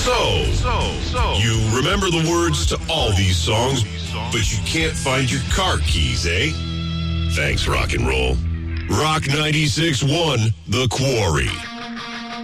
You remember the words to all these songs, but you can't find your car keys, eh? Thanks, rock and roll. Rock 96.1, The Quarry.